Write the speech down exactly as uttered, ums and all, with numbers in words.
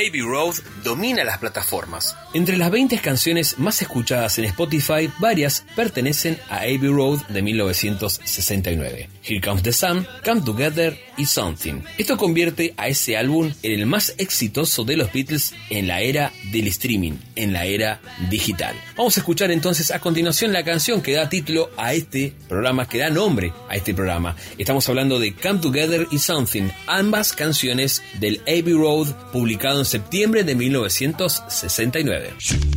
Abbey Road domina las plataformas. Entre las veinte canciones más escuchadas en Spotify, varias pertenecen a Abbey Road de mil novecientos sesenta y nueve. Here Comes the Sun, Come Together y Something. Esto convierte a ese álbum en el más exitoso de los Beatles en la era del streaming, en la era digital. Vamos a escuchar entonces a continuación la canción que da título a este programa, que da nombre a este programa. Estamos hablando de Come Together y Something, ambas canciones del Abbey Road, publicado en septiembre de mil novecientos sesenta y nueve.